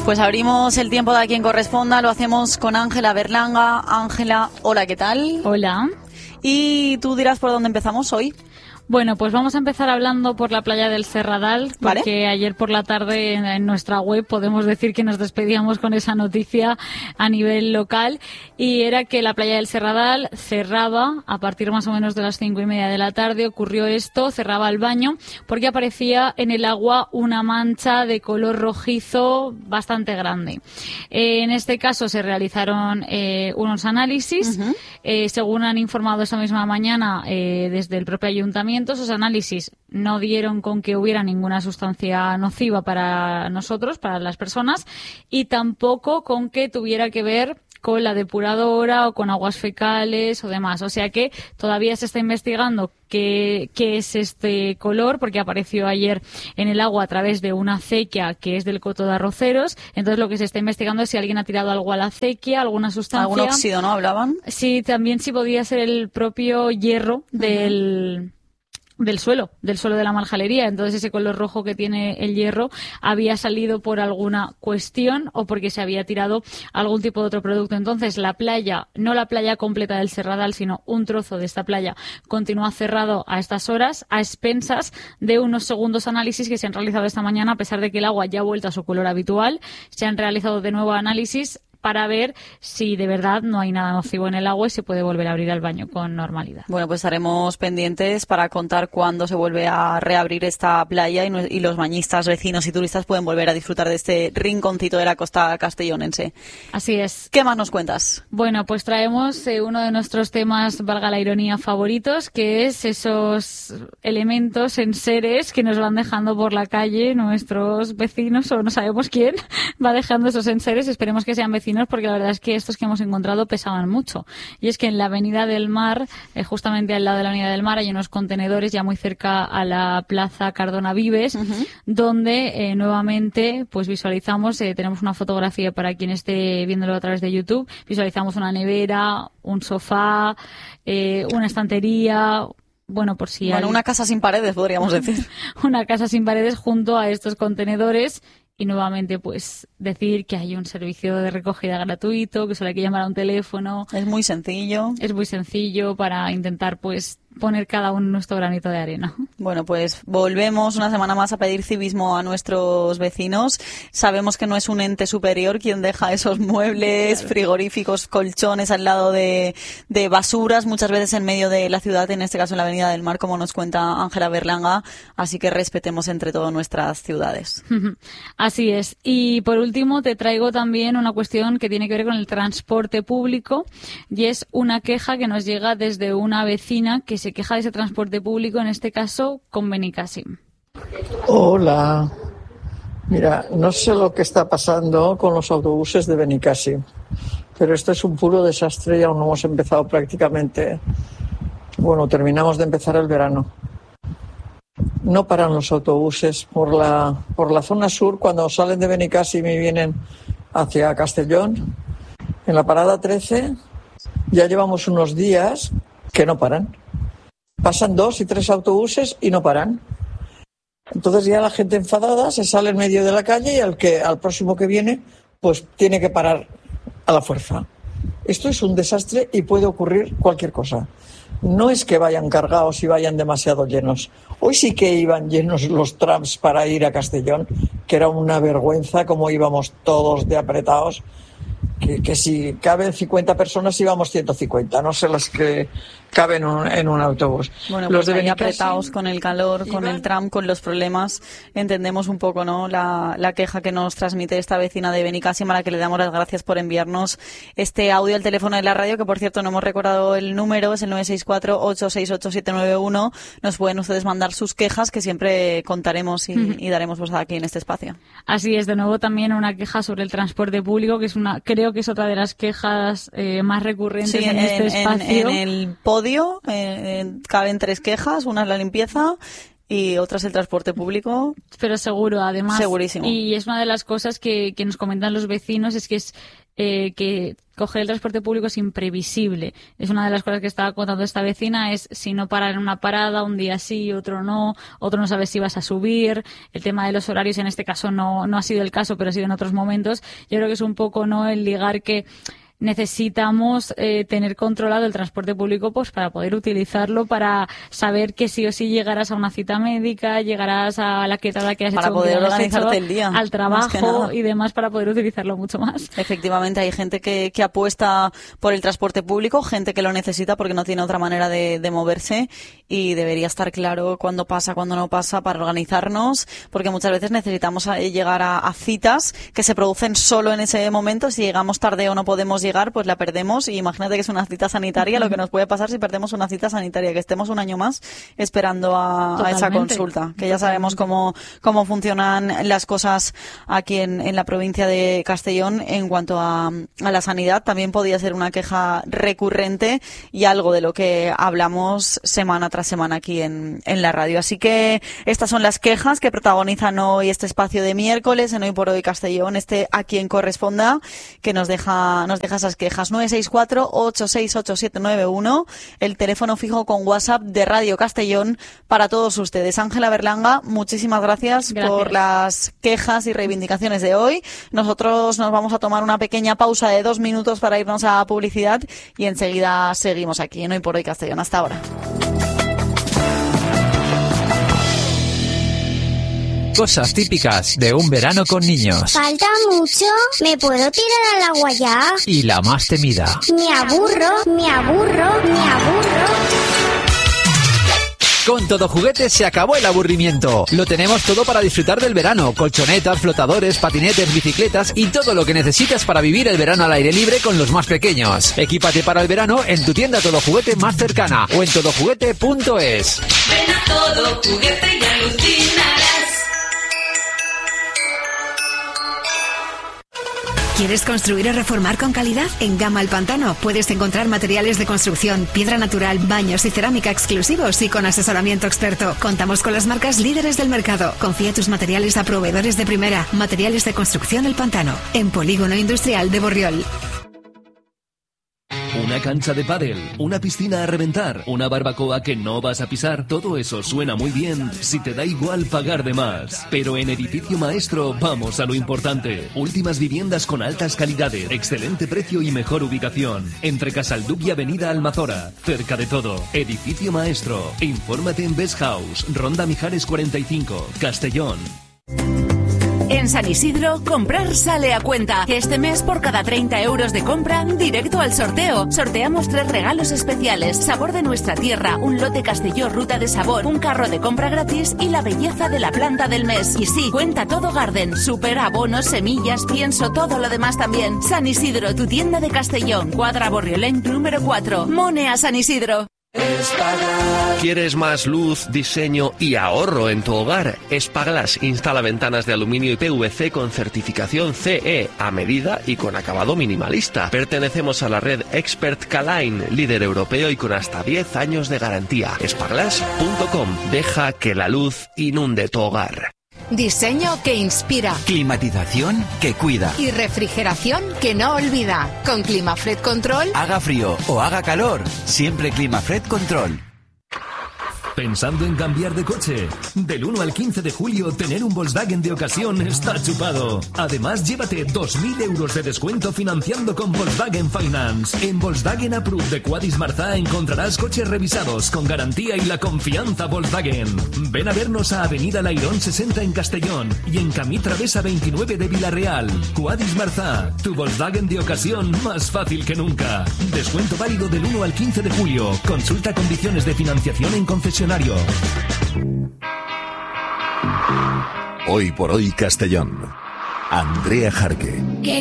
Pues abrimos el tiempo de A Quien Corresponda, lo hacemos con Ángela Berlanga. Ángela, hola, ¿qué tal? Hola. Y tú dirás por dónde empezamos hoy. Bueno, pues vamos a empezar hablando por la playa del Serradal, porque ayer por la tarde en nuestra web podemos decir que nos despedíamos con esa noticia a nivel local, y era que la playa del Serradal cerraba a partir más o menos de las 5:30 de la tarde. Ocurrió esto, cerraba el baño porque aparecía en el agua una mancha de color rojizo bastante grande. En este caso se realizaron unos análisis, según han informado esta misma mañana desde el propio ayuntamiento. Esos análisis no dieron con que hubiera ninguna sustancia nociva para nosotros, para las personas, y tampoco con que tuviera que ver con la depuradora o con aguas fecales o demás. O sea que todavía se está investigando qué es este color, porque apareció ayer en el agua a través de una acequia que es del Coto de Arroceros. Entonces lo que se está investigando es si alguien ha tirado algo a la acequia, alguna sustancia. ¿Algún óxido, no hablaban? Sí, también sí podía ser el propio hierro del suelo de la marjalería. Entonces ese color rojo que tiene el hierro había salido por alguna cuestión o porque se había tirado algún tipo de otro producto. Entonces la playa, no la playa completa del Serradal, sino un trozo de esta playa, continúa cerrado a estas horas, a expensas de unos segundos análisis que se han realizado esta mañana. A pesar de que el agua ya ha vuelto a su color habitual, se han realizado de nuevo análisis para ver si de verdad no hay nada nocivo en el agua y se puede volver a abrir el baño con normalidad. Bueno, pues estaremos pendientes para contar cuándo se vuelve a reabrir esta playa y los bañistas, vecinos y turistas pueden volver a disfrutar de este rinconcito de la costa castellonense. Así es. ¿Qué más nos cuentas? Bueno, pues traemos uno de nuestros temas, valga la ironía, favoritos, que es esos elementos, enseres que nos van dejando por la calle nuestros vecinos, o no sabemos quién va dejando esos enseres. Esperemos que sean vecinos, porque la verdad es que estos que hemos encontrado pesaban mucho. Y es que en la Avenida del Mar, justamente al lado de la Avenida del Mar, hay unos contenedores ya muy cerca a la Plaza Cardona Vives, donde nuevamente pues visualizamos, tenemos una fotografía para quien esté viéndolo a través de YouTube, visualizamos una nevera, un sofá, una estantería. Bueno, por si una casa sin paredes, podríamos decir. Una casa sin paredes junto a estos contenedores. Y nuevamente, pues, decir que hay un servicio de recogida gratuito, que solo hay que llamar a un teléfono. Es muy sencillo. Es muy sencillo para intentar, pues, poner cada uno nuestro granito de arena. Bueno, pues volvemos una semana más a pedir civismo a nuestros vecinos. Sabemos que no es un ente superior quien deja esos muebles, frigoríficos, colchones al lado de basuras, muchas veces en medio de la ciudad, en este caso en la Avenida del Mar, como nos cuenta Ángela Berlanga. Así que respetemos entre todo nuestras ciudades. Así es. Y por último te traigo también una cuestión que tiene que ver con el transporte público, y es una queja que nos llega desde una vecina que se queja de ese transporte público, en este caso con Benicàssim. Hola. Mira, no sé lo que está pasando con los autobuses de Benicàssim, pero esto es un puro desastre y aún no hemos empezado prácticamente. Bueno, terminamos de empezar el verano. No paran los autobuses por la zona sur cuando salen de Benicàssim y vienen hacia Castellón. En la parada 13 ya llevamos unos días que no paran. Pasan 2 y 3 autobuses y no paran. Entonces ya la gente enfadada se sale en medio de la calle y al próximo que viene pues tiene que parar a la fuerza. Esto es un desastre y puede ocurrir cualquier cosa. No es que vayan cargados y vayan demasiado llenos. Hoy sí que iban llenos los trams para ir a Castellón, que era una vergüenza como íbamos todos de apretados. Que si caben 50 personas íbamos 150, no sé las que caben en un autobús. Bueno, pues los de apretados con el calor, con el tram, con los problemas. Entendemos un poco, ¿no?, la queja que nos transmite esta vecina de Benicàssim, a la que le damos las gracias por enviarnos este audio al teléfono de la radio, que por cierto no hemos recordado el número, es el 964-868-791. Nos pueden ustedes mandar sus quejas, que siempre contaremos y daremos voz aquí en este espacio. Así es, de nuevo también una queja sobre el transporte público, que es creo que es otra de las quejas más recurrentes en este espacio. En el podio caben 3 quejas, una es la limpieza y otra es el transporte público. Pero seguro, además. Segurísimo. Y es una de las cosas que nos comentan los vecinos, es que es que coger el transporte público es imprevisible. Es una de las cosas que estaba contando esta vecina, es si no parar en una parada, un día sí, otro no sabes si vas a subir. El tema de los horarios en este caso no ha sido el caso, pero ha sido en otros momentos. Yo creo que es un poco el ligar que necesitamos tener controlado el transporte público pues para poder utilizarlo, para saber que sí o sí llegarás a una cita médica, llegarás a la quietada que has para hecho, poder organizarte el día, al trabajo y demás, para poder utilizarlo mucho más. Efectivamente, hay gente que apuesta por el transporte público, gente que lo necesita porque no tiene otra manera de moverse, y debería estar claro cuándo pasa, cuándo no pasa, para organizarnos, porque muchas veces necesitamos llegar a citas que se producen solo en ese momento. Si llegamos tarde o no podemos llegar, pues la perdemos, y imagínate que es una cita sanitaria, lo que nos puede pasar si perdemos una cita sanitaria, que estemos un año más esperando a esa consulta, que ya sabemos cómo funcionan las cosas aquí en la provincia de Castellón en cuanto a la sanidad. También podía ser una queja recurrente y algo de lo que hablamos semana tras semana aquí en la radio. Así que estas son las quejas que protagonizan hoy este espacio de miércoles en Hoy por Hoy Castellón, a quien corresponda, que nos deja esas quejas. 964-868791, el teléfono fijo con WhatsApp de Radio Castellón para todos ustedes. Ángela Berlanga, muchísimas gracias por las quejas y reivindicaciones de hoy. Nosotros nos vamos a tomar una pequeña pausa de 2 minutos para irnos a publicidad y enseguida seguimos aquí en Hoy por Hoy Castellón. Hasta ahora. Cosas típicas de un verano con niños. ¿Falta mucho? ¿Me puedo tirar al agua ya? Y la más temida. Me aburro. Con Todo Juguetes se acabó el aburrimiento. Lo tenemos todo para disfrutar del verano. Colchonetas, flotadores, patinetes, bicicletas y todo lo que necesitas para vivir el verano al aire libre con los más pequeños. Equípate para el verano en tu tienda Todo Juguete más cercana o en todojuguete.es. Ven a Todo Juguete y alucinarás. ¿Quieres construir o reformar con calidad? En Gama El Pantano puedes encontrar materiales de construcción, piedra natural, baños y cerámica exclusivos y con asesoramiento experto. Contamos con las marcas líderes del mercado. Confía tus materiales a proveedores de primera. Materiales de construcción El Pantano, en Polígono Industrial de Borriol. Una cancha de pádel, una piscina a reventar, una barbacoa que no vas a pisar. Todo eso suena muy bien si te da igual pagar de más. Pero en Edificio Maestro vamos a lo importante. Últimas viviendas con altas calidades, excelente precio y mejor ubicación. Entre Casaldup y Avenida Almazora, cerca de todo. Edificio Maestro. Infórmate en Best House, Ronda Mijares 45, Castellón. En San Isidro, comprar sale a cuenta. Este mes, por cada 30 euros de compra, directo al sorteo. Sorteamos 3 regalos especiales: sabor de nuestra tierra, un lote Castelló Ruta de Sabor, un carro de compra gratis y la belleza de la planta del mes. Y sí, cuenta todo Garden, super, abonos, semillas, pienso, todo lo demás también. San Isidro, tu tienda de Castellón, Cuadra Borriolén número 4. Mone a San Isidro. ¿Quieres más luz, diseño y ahorro en tu hogar? Espaglass instala ventanas de aluminio y PVC con certificación CE a medida y con acabado minimalista. Pertenecemos a la red Expert K-Line, líder europeo y con hasta 10 años de garantía. Espaglass.com. Deja que la luz inunde tu hogar. Diseño que inspira. Climatización que cuida. Y refrigeración que no olvida. Con Climafred Control. Haga frío o haga calor, siempre Climafred Control. ¿Pensando en cambiar de coche? Del 1 al 15 de julio, tener un Volkswagen de ocasión está chupado. Además, llévate 2.000 euros de descuento financiando con Volkswagen Finance. En Volkswagen Approved de Cuadis Marzá encontrarás coches revisados con garantía y la confianza Volkswagen. Ven a vernos a Avenida Lairón 60 en Castellón y en Camí Travesa 29 de Villarreal. Cuadis Marzá, tu Volkswagen de ocasión más fácil que nunca. Descuento válido del 1 al 15 de julio. Consulta condiciones de financiación en concesionario. Hoy por Hoy Castellón. Andrea Jarque.